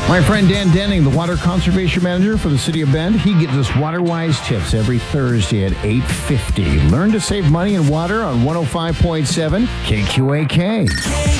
My friend Dan Denning, the Water Conservation Manager for the City of Bend, he gives us WaterWise tips every Thursday at 8:50. Learn to save money and water on 105.7 KQAK.